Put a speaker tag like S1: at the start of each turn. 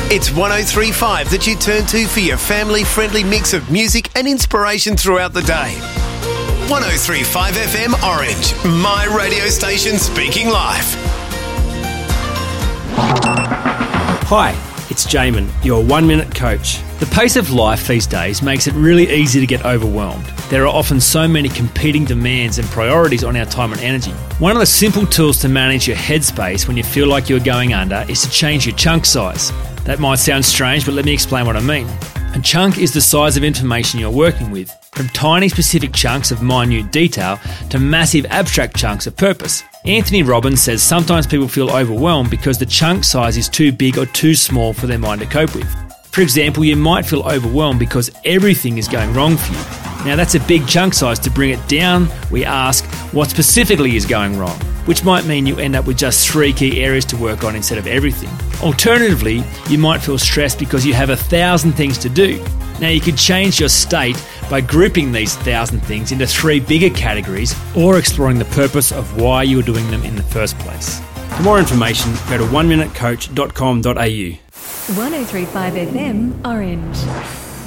S1: It's 103.5 that you turn to for your family-friendly mix of music and inspiration throughout the day. 103.5 FM Orange, my radio station speaking live.
S2: Hi, it's Jamin, your 1-minute coach. The pace of life these days makes it really easy to get overwhelmed. There are often so many competing demands and priorities on our time and energy. One of the simple tools to manage your headspace when you feel like you're going under is to change your chunk size. That might sound strange, but let me explain what I mean. A chunk is the size of information you're working with, from tiny specific chunks of minute detail to massive abstract chunks of purpose. Anthony Robbins says sometimes people feel overwhelmed because the chunk size is too big or too small for their mind to cope with. For example, you might feel overwhelmed because everything is going wrong for you. Now that's a big chunk size. To bring it down, we ask what specifically is going wrong, which might mean you end up with just 3 key areas to work on instead of everything. Alternatively, you might feel stressed because you have 1,000 things to do. Now you could change your state by grouping these 1,000 things into 3 bigger categories or exploring the purpose of why you are doing them in the first place. For more information, go to oneminutecoach.com.au.
S3: 103.5 FM Orange.